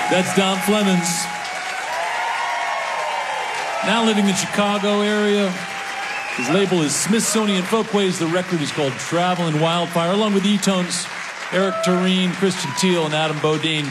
That's Don Flemons. Now living in Chicago area. His label is Smithsonian Folkways. The record is called Travelin' Wildfire, along with E-Tones, Eric Tureen, Christian Teal, and Adam Bodine.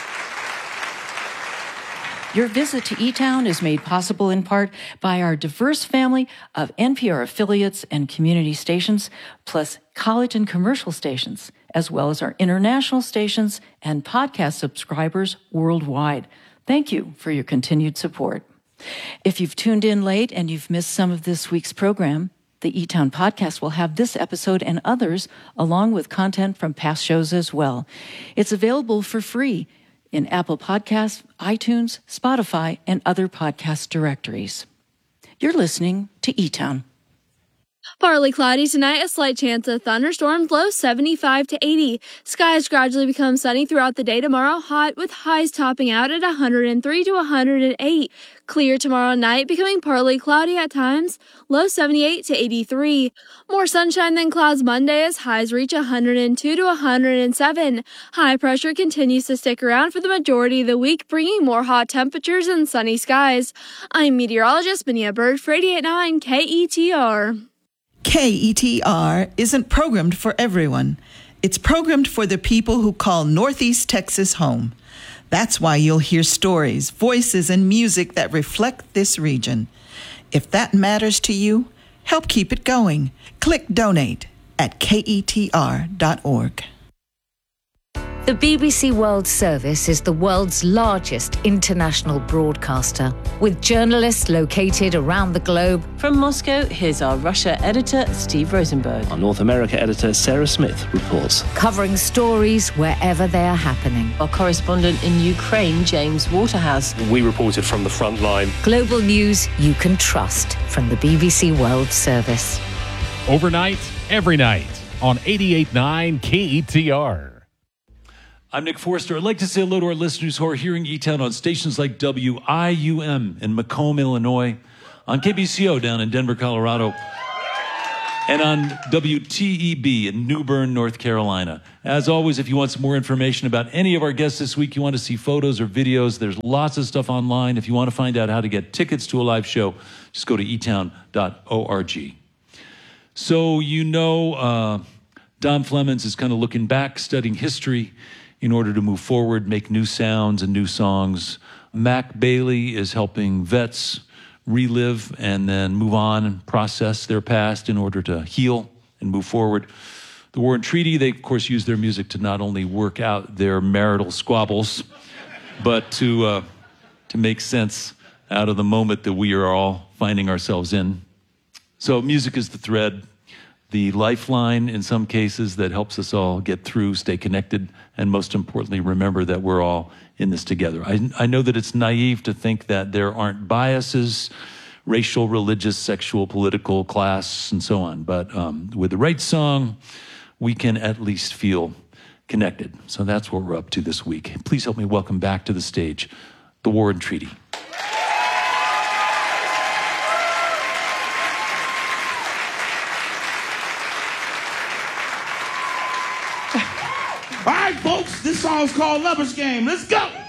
Your visit to E-Town is made possible in part by our diverse family of NPR affiliates and community stations, plus college and commercial stations, as well as our international stations and podcast subscribers worldwide. Thank you for your continued support. If you've tuned in late and you've missed some of this week's program, the E-Town podcast will have this episode and others, along with content from past shows as well. It's available for free in Apple Podcasts, iTunes, Spotify, and other podcast directories. You're listening to E-Town. Partly cloudy tonight, a slight chance of thunderstorms, low 75 to 80. Skies gradually become sunny throughout the day tomorrow, hot with highs topping out at 103 to 108. Clear tomorrow night, becoming partly cloudy at times, low 78 to 83. More sunshine than clouds Monday as highs reach 102 to 107. High pressure continues to stick around for the majority of the week, bringing more hot temperatures and sunny skies. I'm meteorologist Benia Bird for 88.9 KETR. KETR isn't programmed for everyone. It's programmed for the people who call Northeast Texas home. That's why you'll hear stories, voices, and music that reflect this region. If that matters to you, help keep it going. Click donate at ketr.org. The BBC World Service is the world's largest international broadcaster, with journalists located around the globe. From Moscow, here's our Russia editor, Steve Rosenberg. Our North America editor, Sarah Smith, reports. Covering stories wherever they are happening. Our correspondent in Ukraine, James Waterhouse. We reported from the front line. Global news you can trust from the BBC World Service. Overnight, every night on 88.9 KETR. I'm Nick Forster. I'd like to say hello to our listeners who are hearing E-Town on stations like WIUM in Macomb, Illinois, on KBCO down in Denver, Colorado, and on WTEB in New Bern, North Carolina. As always, if you want some more information about any of our guests this week, you want to see photos or videos, there's lots of stuff online. If you want to find out how to get tickets to a live show, just go to etown.org. So, Don Flemons is kind of looking back, studying history, in order to move forward, make new sounds and new songs. Mac Bailey is helping vets relive and then move on and process their past in order to heal and move forward. The War and Treaty, they of course use their music to not only work out their marital squabbles, but to make sense out of the moment that we are all finding ourselves in. So music is the thread, the lifeline in some cases that helps us all get through, stay connected, and most importantly, remember that we're all in this together. I know that it's naive to think that there aren't biases, racial, religious, sexual, political, class, and so on. But with the right song, we can at least feel connected. So that's what we're up to this week. Please help me welcome back to the stage the War and Treaty. All right, folks, this song's called Lover's Game. Let's go.